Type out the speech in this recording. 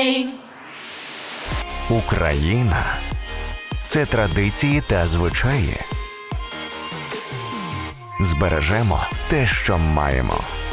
Ukraine. Україна – це традиції та звичаї. Збережемо те, що маємо.